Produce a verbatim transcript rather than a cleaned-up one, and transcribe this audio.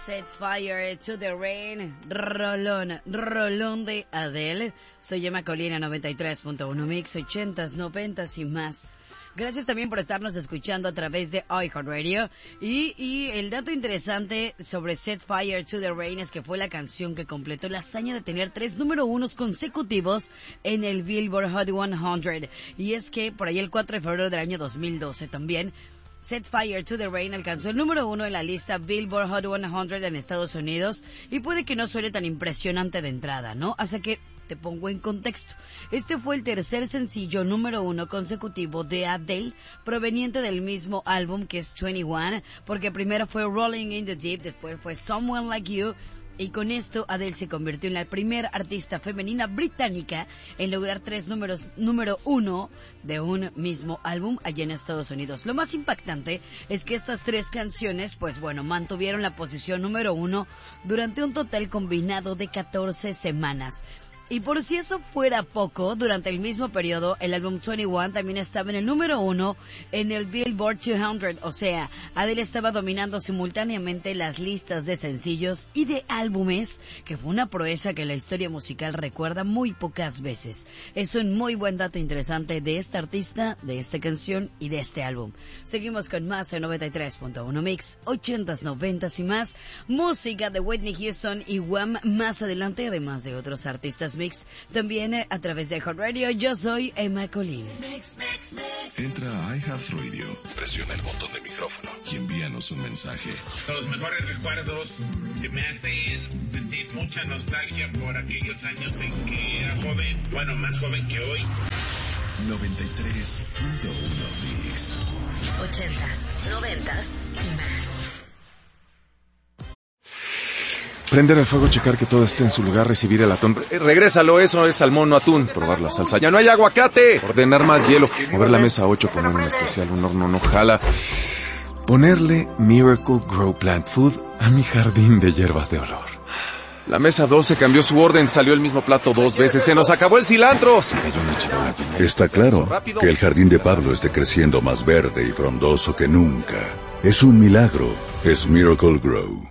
Set Fire to the Rain, rolón, rolón de Adele. Soy Emma Colina, noventa y tres punto uno Mix, ochentas, noventas y más. Gracias también por estarnos escuchando a través de iHeartRadio. Y, y el dato interesante sobre Set Fire to the Rain es que fue la canción que completó la hazaña de tener tres número unos consecutivos en el Billboard Hot cien. Y es que por ahí el cuatro de febrero del año dos mil doce también, Set Fire to the Rain alcanzó el número uno en la lista Billboard Hot cien en Estados Unidos. Y puede que no suene tan impresionante de entrada, ¿no? Hasta que te pongo en contexto. Este fue el tercer sencillo número uno consecutivo de Adele, proveniente del mismo álbum que es veintiuno, porque primero fue Rolling in the Deep, después fue Someone Like You, y con esto Adele se convirtió en la primera artista femenina británica en lograr tres números número uno de un mismo álbum allá en Estados Unidos. Lo más impactante es que estas tres canciones, pues bueno, mantuvieron la posición número uno durante un total combinado de catorce semanas. Y por si eso fuera poco, durante el mismo periodo, el álbum veintiuno también estaba en el número uno en el Billboard doscientos. O sea, Adele estaba dominando simultáneamente las listas de sencillos y de álbumes, que fue una proeza que la historia musical recuerda muy pocas veces. Es un muy buen dato interesante de esta artista, de esta canción y de este álbum. Seguimos con más en noventa y tres punto uno Mix, ochentas, noventas y más. Música de Whitney Houston y Wham más adelante, además de otros artistas Mix, también a través de iHeartRadio. Yo soy Emma Colina. Entra a iHeartRadio, presiona el botón de micrófono y envíanos un mensaje. Los mejores recuerdos que me hacen sentir mucha nostalgia por aquellos años en que era joven, bueno, más joven que hoy. noventa y tres punto uno Mix. Ochentas, noventas y más. Prender el fuego, checar que todo esté en su lugar, recibir el atún. Eh, regrésalo, eso es salmón, no atún. Probar la salsa. ¡Ya no hay aguacate! Ordenar más hielo. Mover la mesa ocho, poner un especial, un horno no jala. Ponerle Miracle Grow Plant Food a mi jardín de hierbas de olor. La mesa doce cambió su orden, salió el mismo plato dos veces. ¡Se nos acabó el cilantro! Se cayó una charola. Está claro que el jardín de Pablo esté creciendo más verde y frondoso que nunca. Es un milagro. Es Miracle Grow.